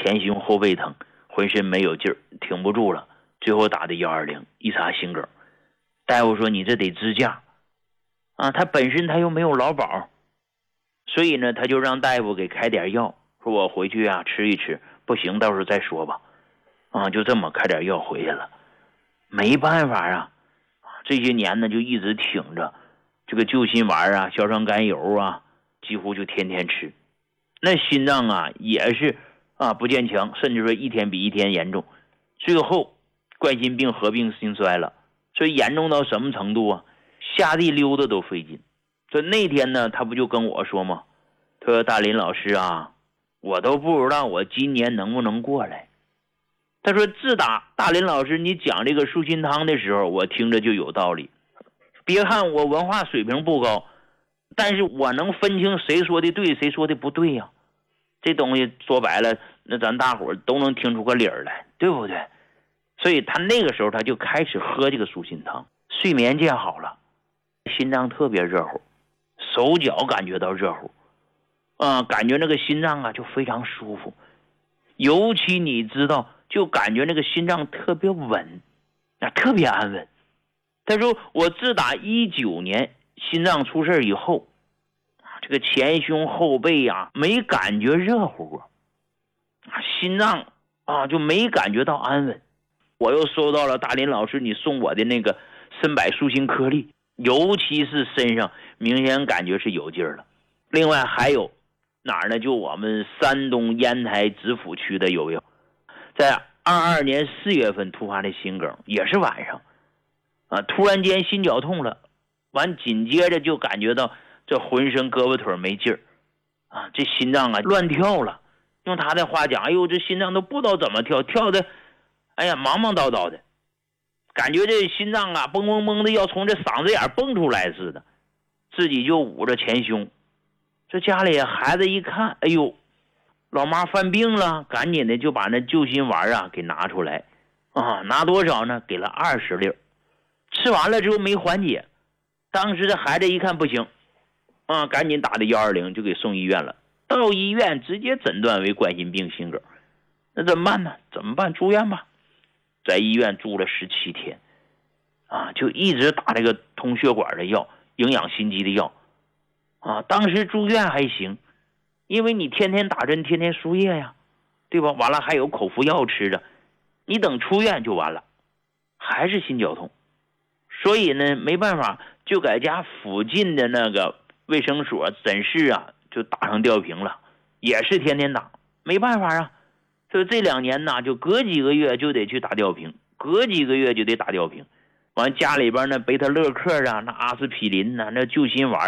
前胸后背疼，浑身没有劲儿，挺不住了，最后打的120，一查心梗。大夫说你这得支架啊，他本身他又没有劳保，所以呢他就让大夫给开点药，说我回去啊吃一吃，不行到时候再说吧。啊，就这么开点药回去了。没办法啊，这些年呢就一直挺着，这个救心丸啊、硝酸甘油啊，几乎就天天吃。那心脏啊也是不坚强，甚至说一天比一天严重，最后冠心病合并心衰了。所以严重到什么程度啊？下地溜达都费劲。所以那天呢，他不就跟我说吗？他说大林老师啊，我都不知道我今年能不能过来。他说自打大林老师你讲这个舒心汤的时候，我听着就有道理。别看我文化水平不高，但是我能分清谁说的对谁说的不对呀。这东西说白了，那咱大伙都能听出个理儿来，对不对？所以他那个时候他就开始喝这个舒心汤，睡眠见好了，心脏特别热乎，手脚感觉到热乎感觉那个心脏啊就非常舒服。尤其你知道，就感觉那个心脏特别稳特别安稳。他说我自打19年心脏出事以后，这个前胸后背没感觉热乎过，心脏就没感觉到安稳。我又收到了大林老师你送我的那个参柏舒心颗粒，尤其是身上明显感觉是有劲儿了。另外还有哪儿呢？就我们山东烟台知府区的有用，在22年4月份突发的心梗，也是晚上突然间心绞痛了，完紧接着就感觉到这浑身胳膊腿没劲儿这心脏乱跳了。用他的话讲，哎呦，这心脏都不知道怎么跳，跳的哎呀忙忙叨叨的，感觉这心脏蹦蹦蹦的要从这嗓子眼蹦出来似的，自己就捂着前胸。这家里孩子一看，哎呦，老妈犯病了，赶紧的就把那救心丸给拿出来拿多少呢？给了20粒。吃完了之后没缓解，当时这孩子一看不行赶紧打的120，就给送医院了。到医院直接诊断为冠心病心梗。那怎么办呢？怎么办？住院吧。在医院住了17天就一直打这个通血管的药，营养心肌的药当时住院还行，因为你天天打针，天天输液呀，对吧？完了还有口服药吃着，你等出院就完了，还是心绞痛。所以呢没办法，就在家附近的那个卫生所诊室就打上吊瓶了，也是天天打，没办法所以这2年就隔几个月就得去打吊瓶，隔几个月就得打吊瓶。完家里边那贝塔乐克那阿司匹林那救心丸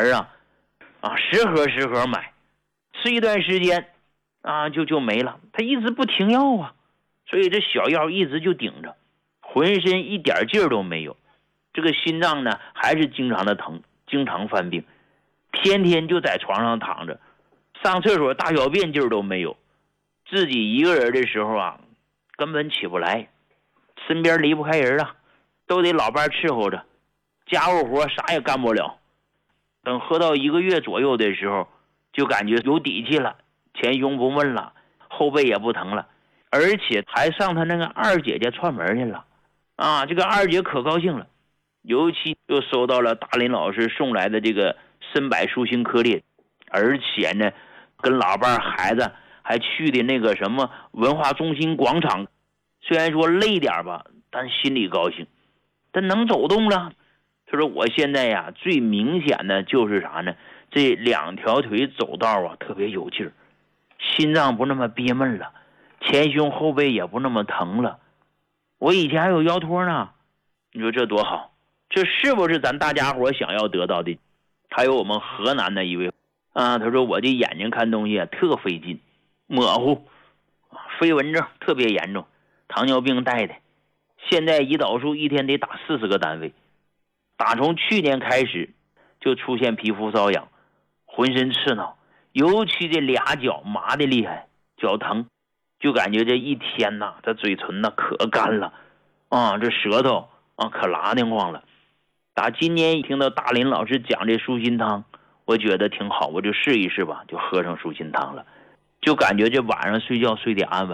10盒买，吃一段时间就没了。他一直不停药所以这小药一直就顶着，浑身一点劲儿都没有。这个心脏呢还是经常的疼，经常犯病，天天就在床上躺着，上厕所大小便劲儿都没有，自己一个人的时候根本起不来，身边离不开人都得老伴伺候着，家务活啥也干不了。等喝到1个月左右的时候，就感觉有底气了，前胸不闷了，后背也不疼了，而且还上他那个二姐家串门去了这个二姐可高兴了，尤其又收到了大林老师送来的这个参柏舒心颗粒，而且呢跟老伴孩子还去的那个什么文化中心广场，虽然说累点吧，但心里高兴，他能走动了。他说我现在最明显的就是啥呢？这2条腿走道特别有劲儿，心脏不那么憋闷了，前胸后背也不那么疼了。我以前还有腰托呢，你说这多好，这是不是咱大家伙想要得到的？还有我们河南的一位他说我这眼睛看东西特费劲，模糊，飞蚊症特别严重，糖尿病带的，现在胰岛素一天得打40个单位，打从去年开始就出现皮肤瘙痒，浑身刺挠，尤其这俩脚麻的厉害，脚疼，就感觉这一天这嘴唇可干了这舌头可拉挺慌了。打今年听到大林老师讲这舒心汤，我觉得挺好，我就试一试吧，就喝上舒心汤了，就感觉这晚上睡觉睡得安稳。